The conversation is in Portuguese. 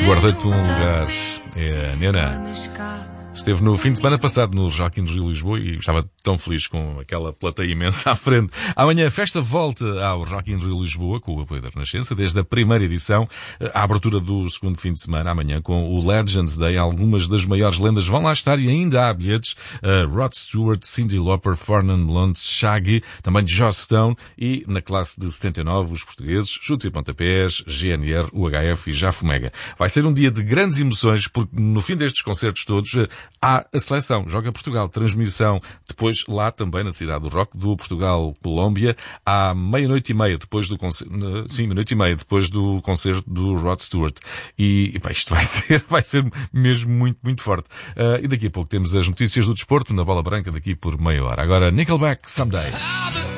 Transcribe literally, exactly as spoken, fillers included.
guarda-te um lugar. É a Nena. Esteve no fim de semana passado no Joaquim de Lisboa e estava tão feliz com aquela plateia imensa à frente. Amanhã a festa volta ao Joaquim de Lisboa com o apoio da Renascença, desde a primeira edição, a abertura do segundo fim de semana, amanhã com o Legends Day. Algumas das maiores lendas vão lá estar e ainda há bilhetes. Uh, Rod Stewart, Cyndi Lauper, Fernand Lawrence, Shaggy, também Joss Stone e na classe de setenta e nove os portugueses, Chutes e Pontapés, G N R, U H F e Jafomega. Vai ser um dia de grandes emoções porque no fim destes concertos todos há a seleção, joga Portugal, transmissão depois lá também na cidade do Rock, do Portugal-Colômbia, à meia-noite e meia depois do concerto, sim, meia-noite e meia depois do concerto do Rod Stewart. E, pá, isto vai ser, vai ser mesmo muito, muito forte. Uh, e daqui a pouco temos as notícias do desporto na Bola Branca daqui por meia hora. Agora, Nickelback, Someday.